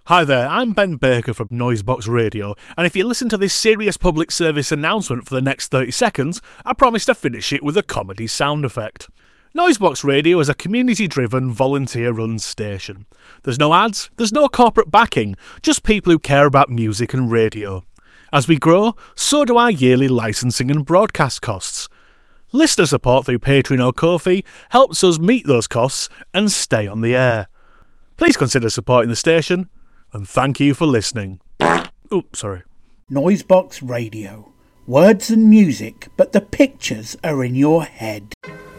Hi there, I'm Ben Baker from Noisebox Radio, and if you listen to this serious public service announcement for the next 30 seconds, I promise to finish it with a comedy sound effect. Noisebox Radio is a community-driven, volunteer-run station. There's no ads, there's no corporate backing, just people who care about music and radio. As we grow, so do our yearly licensing and broadcast costs. Listener support through Patreon or Ko-fi helps us meet those costs and stay on the air. Please consider supporting the station, and thank you for listening. Sorry. Noisebox Radio. Words and music, but the pictures are in your head.